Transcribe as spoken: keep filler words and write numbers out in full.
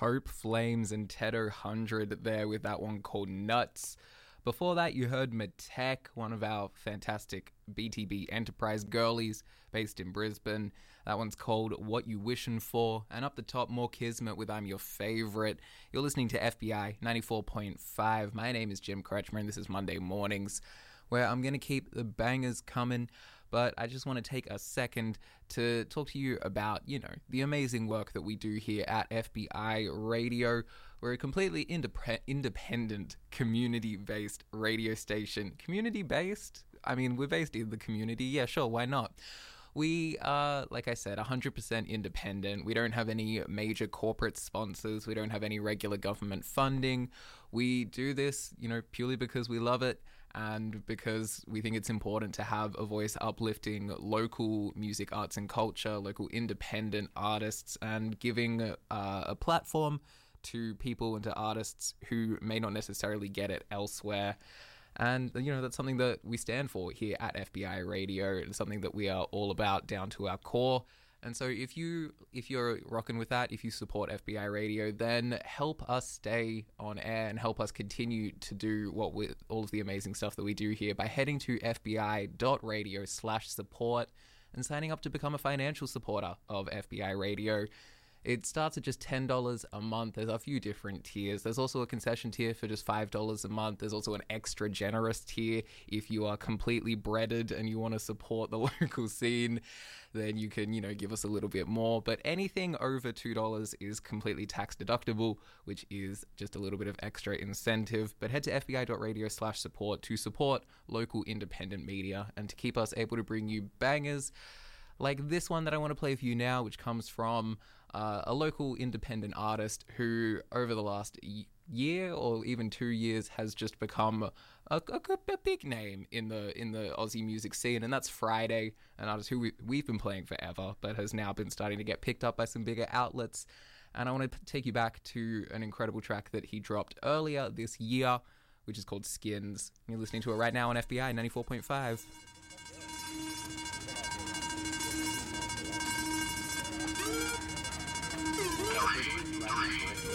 Hope Flames and Tedo one hundred there with that one called Nuts. Before that, you heard Matek, one of our fantastic B T B Enterprise girlies based in Brisbane. That one's called What You Wishin' For. And up the top, more Kismet with I'm Your Favorite. You're listening to F B I ninety-four point five. My name is Jim Kretschmer, and this is Monday Mornings, where I'm going to keep the bangers coming. But I just want to take a second to talk to you about, you know, the amazing work that we do here at F B I Radio. We're a completely indep- independent, community-based radio station. Community-based? I mean, we're based in the community. Yeah, sure, why not? We are, like I said, one hundred percent independent. We don't have any major corporate sponsors. We don't have any regular government funding. We do this, you know, purely because we love it and because we think it's important to have a voice uplifting local music, arts and culture, local independent artists, and giving uh, a platform to people and to artists who may not necessarily get it elsewhere. And, you know, that's something that we stand for here at F B I Radio. It's something that we are all about down to our core. And so if, you, if you're rocking with that, if you support F B I Radio, then help us stay on air and help us continue to do what we, all of the amazing stuff that we do here by heading to fbi.radio slash support and signing up to become a financial supporter of F B I Radio. It starts at just ten dollars a month. There's a few different tiers. There's also a concession tier for just five dollars a month. There's also an extra generous tier if you are completely breaded and you want to support the local scene. Then you can, you know, give us a little bit more. But anything over two dollars is completely tax deductible, which is just a little bit of extra incentive. But head to fbi.radio slash support to support local independent media and to keep us able to bring you bangers like this one that I want to play for you now, which comes from uh, a local independent artist who over the last y- year or even two years has just become a, a, a big name in the in the Aussie music scene, and that's Friday, an artist who we, we've been playing forever but has now been starting to get picked up by some bigger outlets. And I want to take you back to an incredible track that he dropped earlier this year, which is called Skins. You're listening to it right now on F B I ninety-four point five.